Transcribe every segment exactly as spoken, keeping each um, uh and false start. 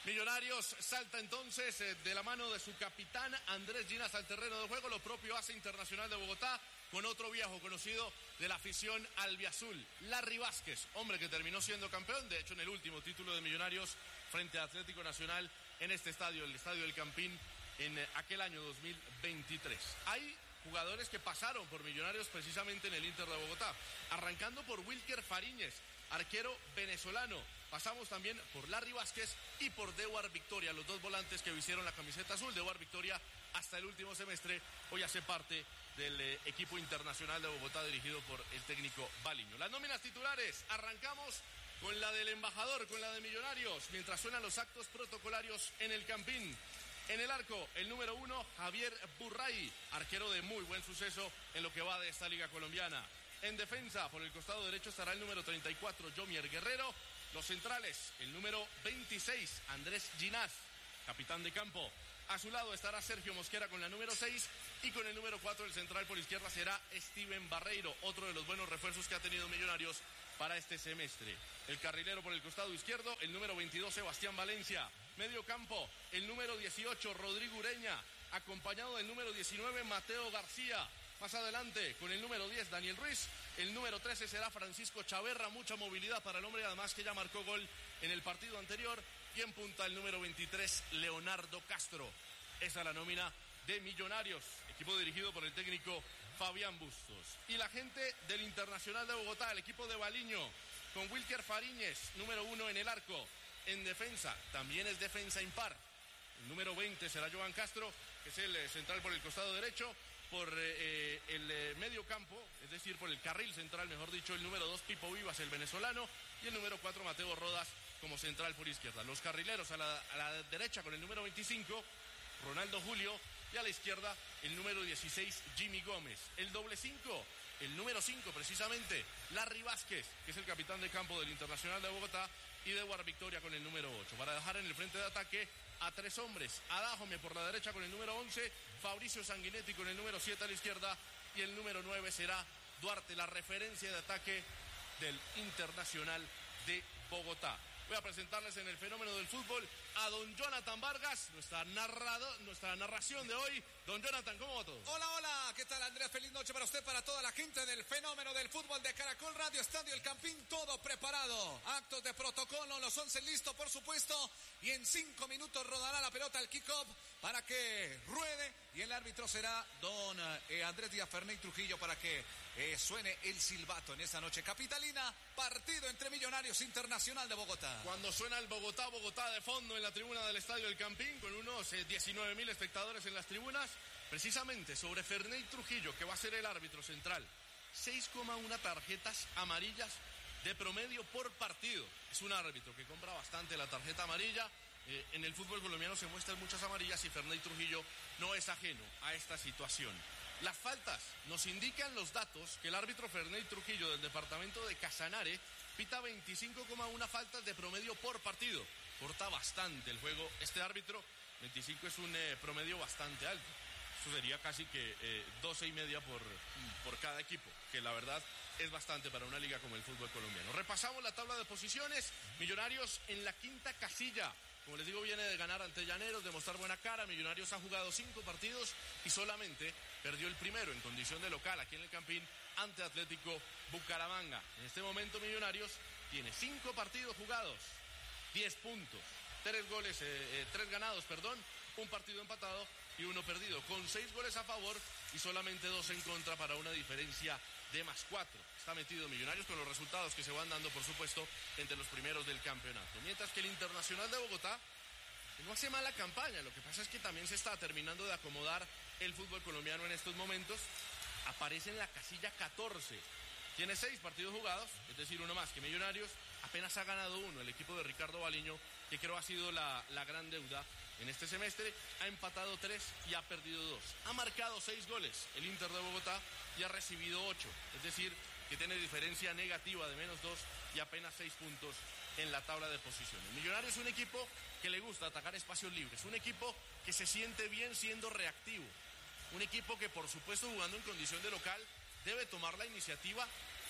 Millonarios salta entonces eh, de la mano de su capitán Andrés Ginás al terreno de juego. Lo propio hace Internacional de Bogotá con otro viejo conocido de la afición albiazul, Larry Vázquez, hombre que terminó siendo campeón, de hecho en el último título de Millonarios frente a Atlético Nacional en este estadio, el Estadio del Campín, en eh, aquel año dos mil veintitrés. Hay jugadores que pasaron por Millonarios precisamente en el Inter de Bogotá, arrancando por Wilker Fariñez, arquero venezolano. Pasamos también por Larry Vázquez y por Dewar Victoria, los dos volantes que vistieron la camiseta azul. Dewar Victoria hasta el último semestre hoy hace parte del eh, equipo Internacional de Bogotá dirigido por el técnico Baliño. Las nóminas titulares, arrancamos con la del embajador, con la de Millonarios, mientras suenan los actos protocolarios en el Campín. En el arco, el número uno, Javier Burray, arquero de muy buen suceso en lo que va de esta liga colombiana. En defensa, por el costado derecho estará el número treinta y cuatro, Yomier Guerrero. Los centrales, el número veintiséis, Andrés Ginás, capitán de campo. A su lado estará Sergio Mosquera con la número seis y con el número cuatro, el central por izquierda será Steven Barreiro, otro de los buenos refuerzos que ha tenido Millonarios para este semestre. El carrilero por el costado izquierdo, el número veintidós, Sebastián Valencia. Medio campo, el número dieciocho, Rodrigo Ureña, acompañado del número diecinueve, Mateo García. Más adelante, con el número diez, Daniel Ruiz. El número trece será Francisco Chaverra. Mucha movilidad para el hombre, además que ya marcó gol en el partido anterior. Y en punta, el número veintitrés, Leonardo Castro. Esa es la nómina de Millonarios, equipo dirigido por el técnico Fabián Bustos. Y la gente del Internacional de Bogotá, el equipo de Baliño, con Wilker Fariñez, número uno en el arco. En defensa, también es defensa impar. El número veinte será Joan Castro, que es el eh, central por el costado derecho. Por eh, el eh, medio campo, es decir, por el carril central, mejor dicho, el número dos, Pipo Vivas, el venezolano, y el número cuatro, Mateo Rodas, como central por izquierda. Los carrileros a la, a la derecha con el número veinticinco, Ronaldo Julio, y a la izquierda el número dieciséis, Jimmy Gómez. El doble cinco, el número cinco precisamente, Larry Vázquez, que es el capitán de campo del Internacional de Bogotá, y Dewar Victoria con el número ocho. Para dejar en el frente de ataque a tres hombres, Adájome por la derecha con el número once, Fabricio Sanguinetti con el número siete a la izquierda, y el número nueve será Duarte, la referencia de ataque del Internacional de Bogotá. Voy a presentarles en el fenómeno del fútbol a don Jonathan Vargas, nuestra, narrado, nuestra narración de hoy. Don Jonathan, ¿cómo va todo? Hola, hola, ¿qué tal, Andrés? Feliz noche para usted, para toda la gente del fenómeno del fútbol de Caracol Radio, Estadio El Campín, todo preparado. Actos de protocolo, los once listos, por supuesto, y en cinco minutos rodará la pelota al kick-off para que ruede, y el árbitro será don eh, Andrés Díaz Ferney Trujillo para que eh, suene el silbato en esta noche capitalina, partido entre Millonarios Internacional de Bogotá. Cuando suena el Bogotá, Bogotá de fondo en la tribuna del Estadio El Campín, con unos eh, diecinueve mil espectadores en las tribunas, precisamente sobre Ferney Trujillo, que va a ser el árbitro central. seis coma uno tarjetas amarillas de promedio por partido. Es un árbitro que compra bastante la tarjeta amarilla. Eh, en el fútbol colombiano se muestran muchas amarillas y Ferney Trujillo no es ajeno a esta situación. Las faltas nos indican los datos que el árbitro Ferney Trujillo del departamento de Casanare pita veinticinco coma uno faltas de promedio por partido. Corta bastante el juego este árbitro. veinticinco es un eh, promedio bastante alto. Eso sería casi que eh, doce y media por, por cada equipo, que la verdad es bastante para una liga como el fútbol colombiano. Repasamos la tabla de posiciones. Millonarios en la quinta casilla. Como les digo, viene de ganar ante Llaneros, de mostrar buena cara. Millonarios ha jugado cinco partidos y solamente perdió el primero en condición de local aquí en el Campín ante Atlético Bucaramanga. En este momento Millonarios tiene cinco partidos jugados, diez puntos, tres goles, eh, eh, tres ganados, perdón, un partido empatado y uno perdido, con seis goles a favor y solamente dos en contra para una diferencia de más cuatro. Está metido Millonarios con los resultados que se van dando, por supuesto, entre los primeros del campeonato. Mientras que el Internacional de Bogotá no hace mala campaña, lo que pasa es que también se está terminando de acomodar el fútbol colombiano en estos momentos. Aparece en la casilla catorce. Tiene seis partidos jugados, es decir, uno más que Millonarios. Apenas ha ganado uno, el equipo de Ricardo Baliño, que creo ha sido la, la gran deuda en este semestre. Ha empatado tres y ha perdido dos. Ha marcado seis goles el Inter de Bogotá y ha recibido ocho. Es decir, que tiene diferencia negativa de menos dos y apenas seis puntos en la tabla de posiciones. Millonarios es un equipo que le gusta atacar espacios libres. Un equipo que se siente bien siendo reactivo. Un equipo que, por supuesto, jugando en condición de local, debe tomar la iniciativa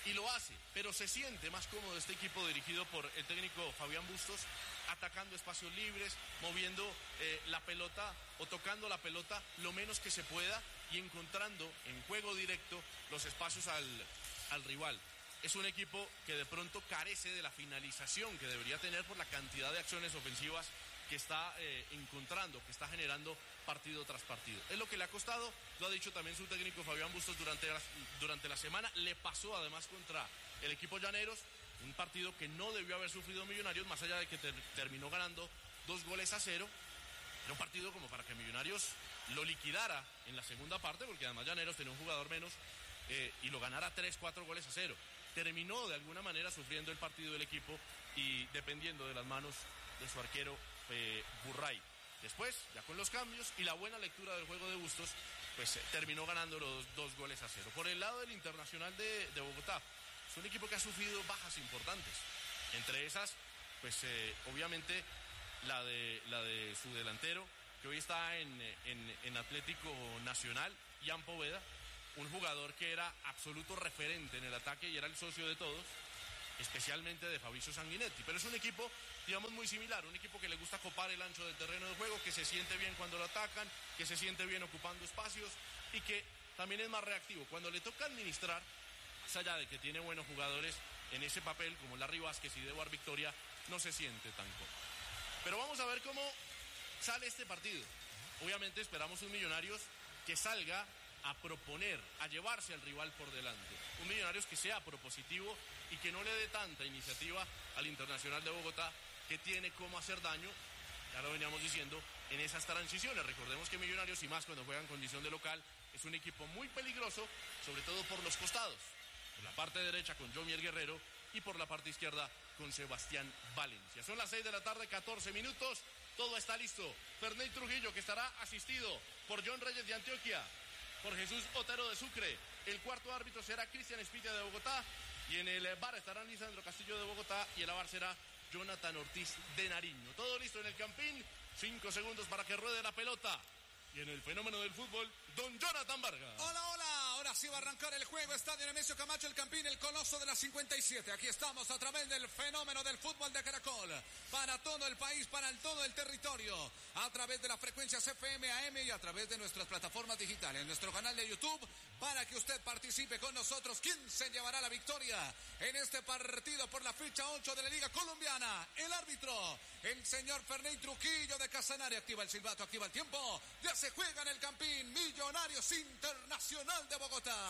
y lo hace, pero se siente más cómodo este equipo dirigido por el técnico Fabián Bustos, atacando espacios libres, moviendo eh, la pelota o tocando la pelota lo menos que se pueda y encontrando en juego directo los espacios al, al rival. Es un equipo que de pronto carece de la finalización que debería tener por la cantidad de acciones ofensivas que está eh, encontrando, que está generando partido tras partido. Es lo que le ha costado, lo ha dicho también su técnico Fabián Bustos durante la, durante la semana. Le pasó además contra el equipo Llaneros, un partido que no debió haber sufrido Millonarios, más allá de que ter, terminó ganando dos goles a cero. Era un partido como para que Millonarios lo liquidara en la segunda parte, porque además Llaneros tenía un jugador menos eh, y lo ganara tres, cuatro goles a cero. Terminó de alguna manera sufriendo el partido del equipo y dependiendo de las manos de su arquero eh, Burray. Después, ya con los cambios y la buena lectura del juego de Bustos, pues eh, terminó ganando los dos goles a cero. Por el lado del Internacional de, de Bogotá, es un equipo que ha sufrido bajas importantes. Entre esas, pues eh, obviamente la de, la de su delantero, que hoy está en, en, en Atlético Nacional, Ian Poveda, un jugador que era absoluto referente en el ataque y era el socio de todos, especialmente de Fabricio Sanguinetti. Pero es un equipo, digamos, muy similar, un equipo que le gusta copar el ancho del terreno de juego, que se siente bien cuando lo atacan, que se siente bien ocupando espacios y que también es más reactivo. Cuando le toca administrar, más allá de que tiene buenos jugadores en ese papel, como Larry Vázquez y Dewar Victoria, no se siente tan cómodo. Pero vamos a ver cómo sale este partido. Obviamente esperamos un Millonarios que salga a proponer, a llevarse al rival por delante. Un Millonarios que sea propositivo y que no le dé tanta iniciativa al Internacional de Bogotá, que tiene cómo hacer daño, ya lo veníamos diciendo, en esas transiciones. Recordemos que Millonarios, y más cuando juega en condición de local, es un equipo muy peligroso, sobre todo por los costados. Por la parte derecha con Jomier Guerrero y por la parte izquierda con Sebastián Valencia. Son las seis de la tarde, catorce minutos. Todo está listo. Ferney Trujillo, que estará asistido por John Reyes de Antioquia, por Jesús Otero de Sucre. El cuarto árbitro será Cristian Espitia de Bogotá. Y en el bar estarán Lisandro Castillo de Bogotá. Y el bar será Jonathan Ortiz de Nariño. Todo listo en el Campín. Cinco segundos para que ruede la pelota. Y en el fenómeno del fútbol, don Jonathan Vargas. Hola, hola, ahora sí va a arrancar el juego. Estadio Nemesio Camacho, el Campín, el coloso de la cincuenta y siete. Aquí estamos a través del fenómeno del fútbol de Caracol. Para todo el país, para el, todo el territorio. A través de las frecuencias F M, A M y a través de nuestras plataformas digitales. En nuestro canal de YouTube, para que usted participe con nosotros. ¿Quién se llevará la victoria en este partido por la fecha ocho de la Liga Colombiana? El árbitro, el señor Ferney Trujillo de Casanare. Activa el silbato, activa el tiempo. Ya se juega en el Campín, Millonarios Internacional de Bogotá.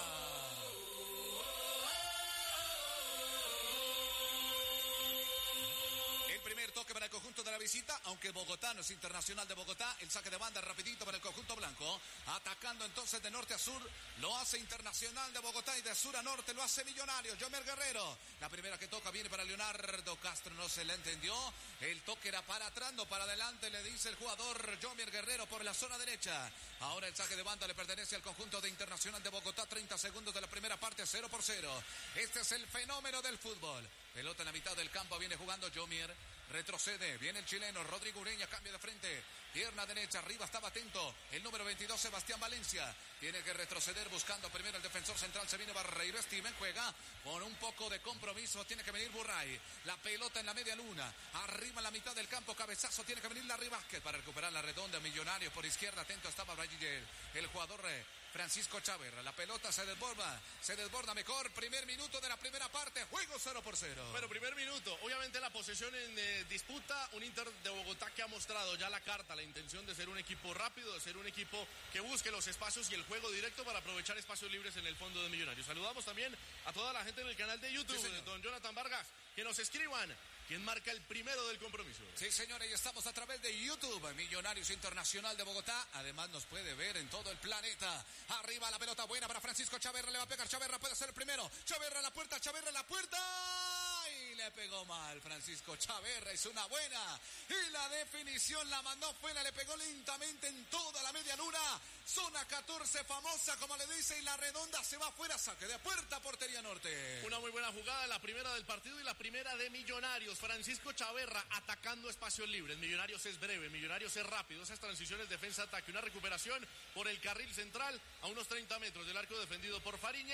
El primer toque para el conjunto de la visita, aunque Bogotá no es Internacional de Bogotá. El saque de banda rapidito para el conjunto blanco. Atacando entonces de norte a sur, lo hace Internacional de Bogotá y de sur a norte lo hace Millonarios. Jomer Guerrero, la primera que toca viene para Leonardo Castro, no se le entendió. El toque era para atrás, no para adelante, le dice el jugador Jomer Guerrero por la zona derecha. Ahora el saque de banda le pertenece al conjunto de Internacional de Bogotá. treinta segundos de la primera parte, cero por cero. Este es el fenómeno del fútbol. Pelota en la mitad del campo, viene jugando Jomer. Retrocede, viene el chileno Rodrigo Ureña, cambia de frente, pierna derecha, arriba estaba atento el número veintidós Sebastián Valencia, tiene que retroceder buscando primero el defensor central, se viene Barreiro, Steven juega con un poco de compromiso, tiene que venir Burray, la pelota en la media luna, arriba en la mitad del campo, cabezazo, tiene que venir Larry Vázquez para recuperar la redonda, Millonario por izquierda, atento estaba el, el jugador Francisco Chaverra, la pelota se desborda, se desborda mejor, primer minuto de la primera parte, juego cero por cero. Bueno, primer minuto, obviamente la posesión en eh, disputa, un Inter de Bogotá que ha mostrado ya la carta, la intención de ser un equipo rápido, de ser un equipo que busque los espacios y el juego directo para aprovechar espacios libres en el fondo de Millonarios. Saludamos también a toda la gente en el canal de YouTube, sí, don Jonathan Vargas, que nos escriban quién marca el primero del compromiso. Sí, señores, y estamos a través de YouTube, Millonarios Internacional de Bogotá, además nos puede ver en todo el planeta. Arriba la pelota buena para Francisco Chaverra, le va a pegar Chaverra, puede ser el primero, Chaverra en la puerta, Chaverra en la puerta, y le pegó mal Francisco Chaverra, hizo una buena, y la definición la mandó fuera, le pegó lentamente en toda la media luna, zona catorce famosa, como le dice, y la redonda se va fuera, saque de puerta, portería norte. Una muy buena jugada, la primera del partido y la primera de Millonarios. Francisco Chaverra atacando espacios libres. Millonarios es breve, Millonarios es rápido. Esas transiciones defensa-ataque. Una recuperación por el carril central a unos treinta metros del arco defendido por Fariñez.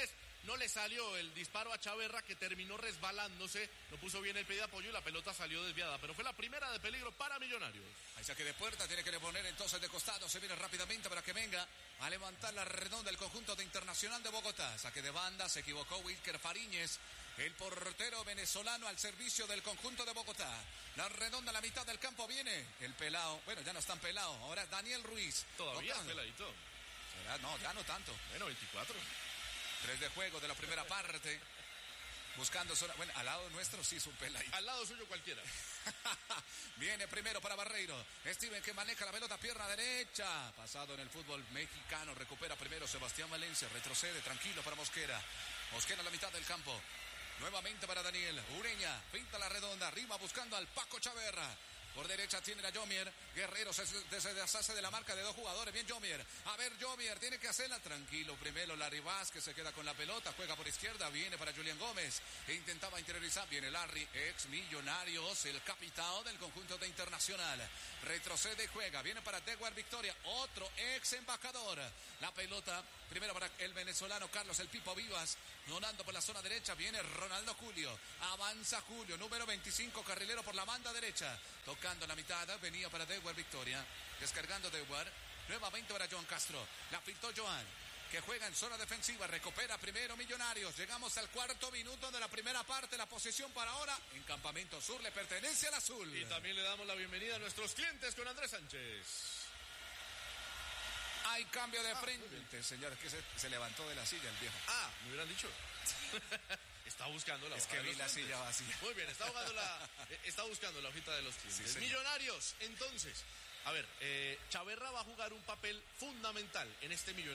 no le salió el disparo a Chaverra, que terminó resbalándose, no puso bien el pie de apoyo y la pelota salió desviada, pero fue la primera de peligro para Millonarios. Ahí saque de puerta, tiene que poner entonces de costado, se viene rápidamente para que venga a levantar la redonda el conjunto de Internacional de Bogotá. Saque de banda, se equivocó Wilker Fariñez, el portero venezolano al servicio del conjunto de Bogotá. La redonda a la mitad del campo viene el pelao, bueno, ya no es tan pelao, ahora Daniel Ruiz. Todavía es peladito. ¿Será? No, ya no tanto. Bueno, veinticuatro. Tres de juego de la primera parte. Buscando zona. Bueno, al lado nuestro sí es un peladito. Al lado suyo cualquiera. Viene primero para Barreiro. Steven que maneja la pelota, pierna derecha. Pasado en el fútbol mexicano. Recupera primero Sebastián Valencia. Retrocede tranquilo para Mosquera. Mosquera a la mitad del campo. Nuevamente para Daniel Ureña. Pinta la redonda. Arriba buscando al Paco Chaverra. Por derecha tiene a Jomier. Guerrero se, se, se deshace de la marca de dos jugadores. Bien Jomier. A ver Jomier. Tiene que hacerla tranquilo. Primero Larry Vázquez se queda con la pelota. Juega por izquierda. Viene para Julián Gómez. E intentaba interiorizar. Viene Larry. Ex Millonarios. El capitán del conjunto de Internacional. Retrocede y juega. Viene para Dewar Victoria. Otro ex embajador. La pelota. Primero para el venezolano Carlos El Pipo Vivas. Donando por la zona derecha. Viene Ronaldo Julio. Avanza Julio. Número veinticinco. Carrilero por la banda derecha. Tocando la mitad, venía para Dewar Victoria, descargando Dewar, nuevamente para Joan Castro, la filtró Joan, que juega en zona defensiva, recupera primero Millonarios, llegamos al cuarto minuto de la primera parte, la posesión para ahora, en Campamento Sur le pertenece al azul. Y también le damos la bienvenida a nuestros clientes con Andrés Sánchez. Hay cambio de ah, frente, señor, es que se, se levantó de la silla el viejo. Ah, me hubieran dicho. Está buscando la es hoja que de vi los la clientes. silla vacía. Muy bien, está buscando la, está buscando la hojita de los clientes. Sí, Millonarios, entonces, a ver, eh, Chaverra va a jugar un papel fundamental en este Millonarios.